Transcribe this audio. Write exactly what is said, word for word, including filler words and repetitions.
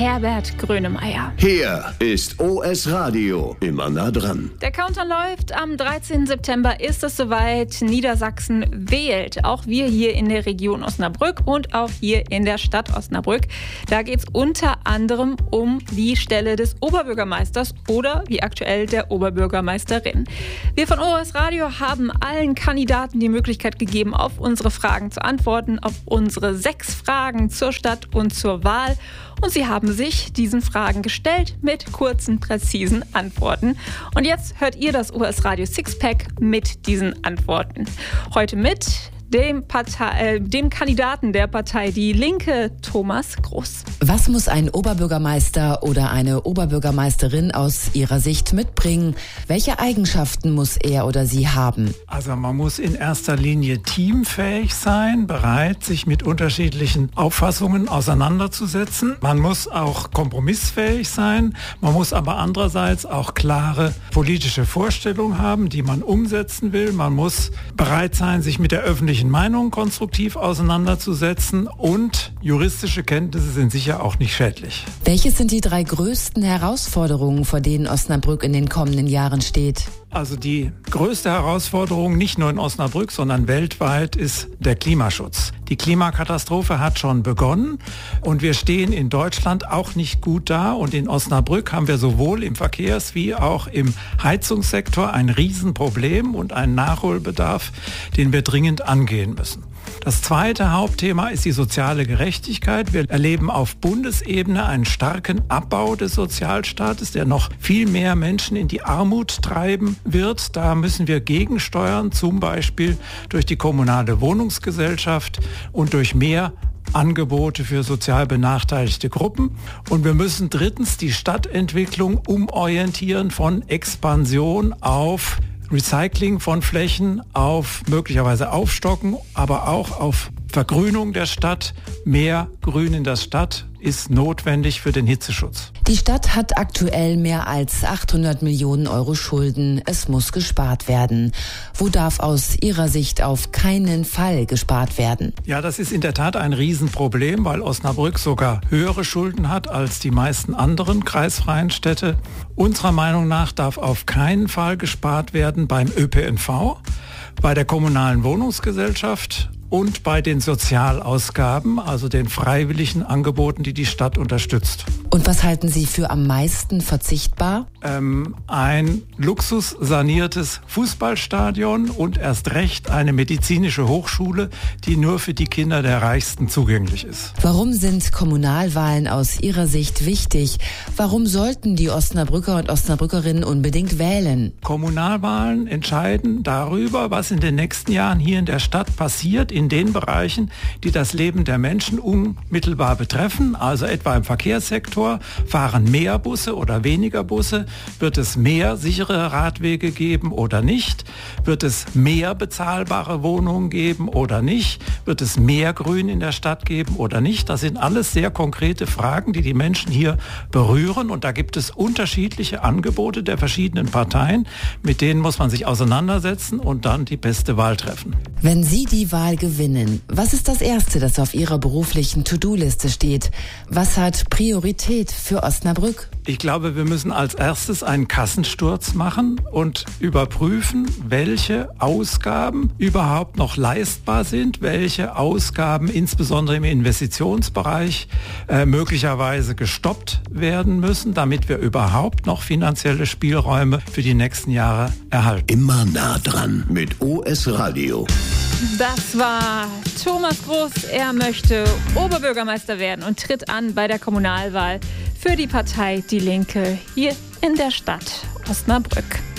Herbert Grönemeyer. Hier ist O S Radio, immer nah dran. Der Countdown läuft. Am dreizehnten September ist es soweit. Niedersachsen wählt. Auch wir hier in der Region Osnabrück und auch hier in der Stadt Osnabrück. Da geht es unter anderem um die Stelle des Oberbürgermeisters oder wie aktuell der Oberbürgermeisterin. Wir von O S Radio haben allen Kandidaten die Möglichkeit gegeben, auf unsere Fragen zu antworten, auf unsere sechs Fragen zur Stadt und zur Wahl. Und sie haben sich diesen Fragen gestellt mit kurzen, präzisen Antworten. Und jetzt hört ihr das O S Radio Sixpack mit diesen Antworten. Heute mit dem, Partei, äh, dem Kandidaten der Partei Die Linke, Thomas Groß. Was muss ein Oberbürgermeister oder eine Oberbürgermeisterin aus Ihrer Sicht mitbringen? Welche Eigenschaften muss er oder sie haben? Also man muss in erster Linie teamfähig sein, bereit, sich mit unterschiedlichen Auffassungen auseinanderzusetzen. Man muss auch kompromissfähig sein. Man muss aber andererseits auch klare politische Vorstellungen haben, die man umsetzen will. Man muss bereit sein, sich mit der öffentlichen Meinung konstruktiv auseinanderzusetzen, und juristische Kenntnisse sind sicher auch nicht schädlich. Welches sind die drei größten Herausforderungen, vor denen Osnabrück in den kommenden Jahren steht? Also die größte Herausforderung, nicht nur in Osnabrück, sondern weltweit, ist der Klimaschutz. Die Klimakatastrophe hat schon begonnen und wir stehen in Deutschland auch nicht gut da. Und in Osnabrück haben wir sowohl im Verkehrs- wie auch im Heizungssektor ein Riesenproblem und einen Nachholbedarf, den wir dringend angehen müssen. Das zweite Hauptthema ist die soziale Gerechtigkeit. Wir erleben auf Bundesebene einen starken Abbau des Sozialstaates, der noch viel mehr Menschen in die Armut treiben wird. Da müssen wir gegensteuern, zum Beispiel durch die kommunale Wohnungsgesellschaft und durch mehr Angebote für sozial benachteiligte Gruppen. Und wir müssen drittens die Stadtentwicklung umorientieren von Expansion auf Recycling von Flächen, auf möglicherweise Aufstocken, aber auch auf Vergrünung der Stadt. Mehr Grün in der Stadt ist notwendig für den Hitzeschutz. Die Stadt hat aktuell mehr als achthundert Millionen Euro Schulden. Es muss gespart werden. Wo darf aus Ihrer Sicht auf keinen Fall gespart werden? Ja, das ist in der Tat ein Riesenproblem, weil Osnabrück sogar höhere Schulden hat als die meisten anderen kreisfreien Städte. Unserer Meinung nach darf auf keinen Fall gespart werden beim Ö P N V, bei der kommunalen Wohnungsgesellschaft und bei den Sozialausgaben, also den freiwilligen Angeboten, die die Stadt unterstützt. Und was halten Sie für am meisten verzichtbar? Ähm, ein luxussaniertes Fußballstadion und erst recht eine medizinische Hochschule, die nur für die Kinder der Reichsten zugänglich ist. Warum sind Kommunalwahlen aus Ihrer Sicht wichtig? Warum sollten die Osnabrücker und Osnabrückerinnen unbedingt wählen? Kommunalwahlen entscheiden darüber, was in den nächsten Jahren hier in der Stadt passiert, in den Bereichen, die das Leben der Menschen unmittelbar betreffen, also etwa im Verkehrssektor. Fahren mehr Busse oder weniger Busse? Wird es mehr sichere Radwege geben oder nicht? Wird es mehr bezahlbare Wohnungen geben oder nicht? Wird es mehr Grün in der Stadt geben oder nicht? Das sind alles sehr konkrete Fragen, die die Menschen hier berühren, und da gibt es unterschiedliche Angebote der verschiedenen Parteien, mit denen muss man sich auseinandersetzen und dann die beste Wahl treffen. Wenn Sie die Wahl gewinnen, was ist das Erste, das auf Ihrer beruflichen To-Do-Liste steht? Was hat Priorität für Osnabrück? Ich glaube, wir müssen als erstes einen Kassensturz machen und überprüfen, welche Ausgaben überhaupt noch leistbar sind, welche Ausgaben insbesondere im Investitionsbereich äh, möglicherweise gestoppt werden müssen, damit wir überhaupt noch finanzielle Spielräume für die nächsten Jahre erhalten. Immer nah dran mit O S Radio. Das war Thomas Groß. Er möchte Oberbürgermeister werden und tritt an bei der Kommunalwahl für die Partei Die Linke hier in der Stadt Osnabrück.